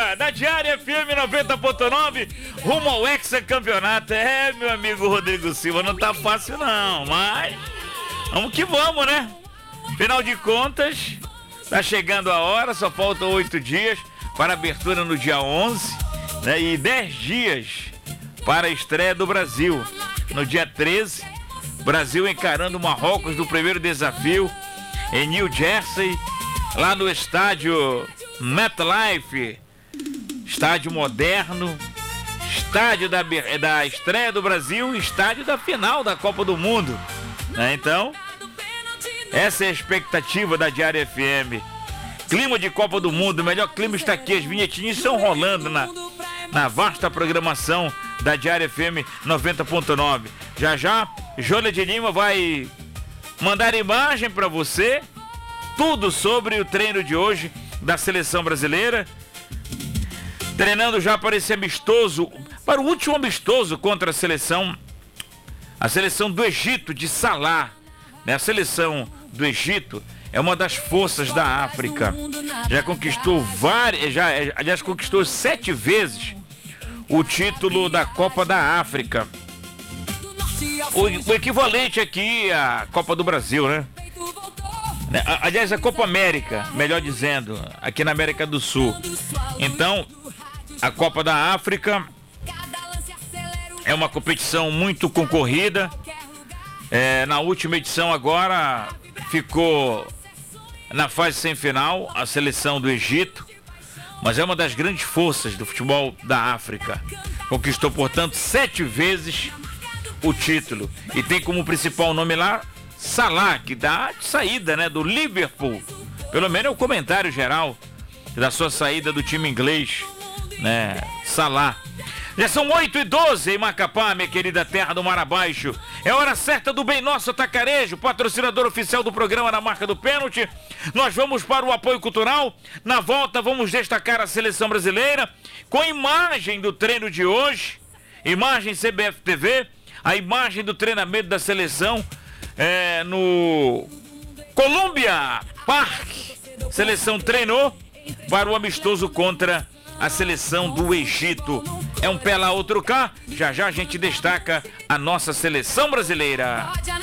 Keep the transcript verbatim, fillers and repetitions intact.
da Diária F M noventa ponto nove, rumo ao hexacampeonato. É, meu amigo Rodrigo Silva, não tá fácil não, mas vamos que vamos, né? Final de contas, tá chegando a hora, só faltam oito dias para a abertura no dia onze, né? E dez dias para a estreia do Brasil. No dia treze, Brasil encarando o Marrocos no primeiro desafio em New Jersey, lá no estádio MetLife, estádio moderno, estádio da, da estreia do Brasil, estádio da final da Copa do Mundo, né? Então, essa é a expectativa da Diária F M. Clima de Copa do Mundo, o melhor clima está aqui, as vinhetinhas estão rolando na, na vasta programação da Diária F M noventa ponto nove. Já já, Jônia de Lima vai mandar imagem para você, tudo sobre o treino de hoje da seleção brasileira, treinando já para esse amistoso, para o último amistoso contra a seleção, a seleção do Egito, de Salah, né? A seleção do Egito é uma das forças da África, já conquistou várias, já, aliás, conquistou sete vezes o título da Copa da África, o, o equivalente aqui à Copa do Brasil, né? Aliás, a Copa América, melhor dizendo, aqui na América do Sul. Então, a Copa da África é uma competição muito concorrida. É, na última edição agora ficou na fase semifinal a seleção do Egito, mas é uma das grandes forças do futebol da África. Conquistou, portanto, sete vezes o título e tem como principal nome lá Salah, que dá de saída, né, do Liverpool. Pelo menos é o comentário geral da sua saída do time inglês, né, Salah. Já são oito e doze em Macapá, minha querida terra do Mar Abaixo. É hora certa do Bem Nosso Atacarejo, patrocinador oficial do programa na marca do pênalti. Nós vamos para o apoio cultural. Na volta vamos destacar a seleção brasileira com imagem do treino de hoje, imagem C B F T V, a imagem do treinamento da seleção é, no Columbia Park. Seleção treinou para o amistoso contra a seleção do Egito. É um pé lá, outro cá. Já já a gente destaca a nossa seleção brasileira.